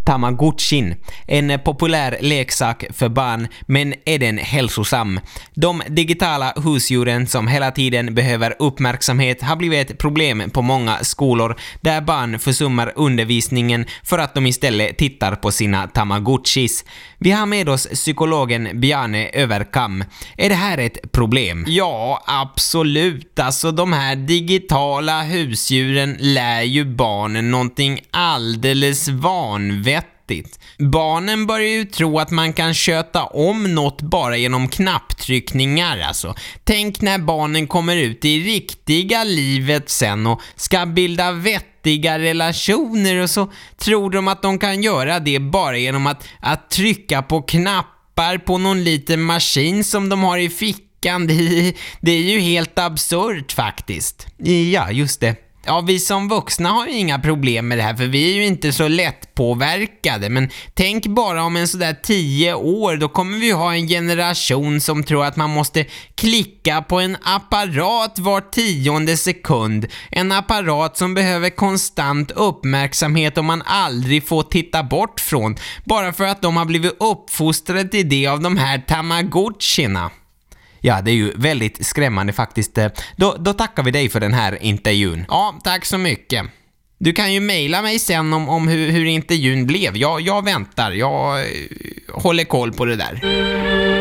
Tamagotchin, en populär leksak för barn, men är den hälsosam? De digitala husdjuren som hela tiden behöver uppmärksamhet har blivit ett problem på många skolor där barn försummar undervisningen för att de istället tittar på sina Tamagotchis. Vi har med oss psykologen Bjarne Överkam. Är det här ett problem? Ja, absolut. Alltså de här digitala husdjuren lär ju barnen någonting alldeles vanvettigt. Barnen börjar ju tro att man kan köta om något bara genom knapptryckningar. Alltså, tänk när barnen kommer ut i riktiga livet sen och ska bilda vettiga relationer, och så tror de att de kan göra det bara genom att trycka på knappar på någon liten maskin som de har i fickan. Det är ju helt absurt faktiskt. Ja, just det. Ja, vi som vuxna har ju inga problem med det här, för vi är ju inte så lätt påverkade. Men tänk bara om en sådär 10 år, då kommer vi ha en generation som tror att man måste klicka på en apparat var 10:e sekund. En apparat som behöver konstant uppmärksamhet och man aldrig får titta bort från, bara för att de har blivit uppfostrade till det av de här Tamagotchina. Ja, det är ju väldigt skrämmande faktiskt. Då tackar vi dig för den här intervjun. Ja, tack så mycket. Du kan ju mejla mig sen om hur intervjun blev. Jag väntar. Jag håller koll på det där.